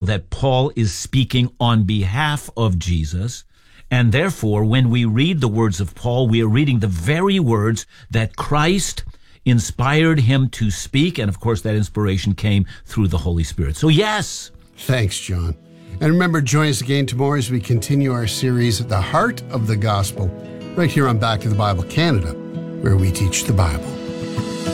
that Paul is speaking on behalf of Jesus. And therefore, when we read the words of Paul, we are reading the very words that Christ inspired him to speak. And of course, that inspiration came through the Holy Spirit. So yes. Thanks, John. And remember, join us again tomorrow as we continue our series, The Heart of the Gospel, right here on Back to the Bible Canada, where we teach the Bible.